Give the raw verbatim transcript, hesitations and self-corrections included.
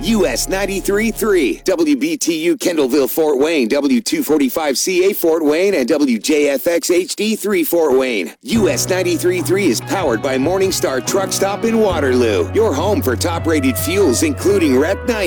U S ninety-three point three, W B T U Kendallville, Fort Wayne, W two forty-five C A Fort Wayne, and W J F X H D three Fort Wayne. U S ninety-three point three is powered by Morningstar Truck Stop in Waterloo, your home for top-rated fuels including R E P ninety.